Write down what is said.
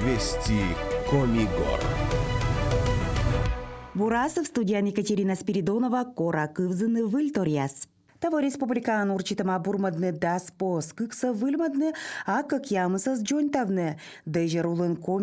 Вести Комигор. Бурасов, студия Екатерина Спиридонова, Кора Кывзыны, Выльторяс. Того республикан урчитама бурмадны даспос, кыкса выльмадны, а как ямысас джонтавны, дежер улын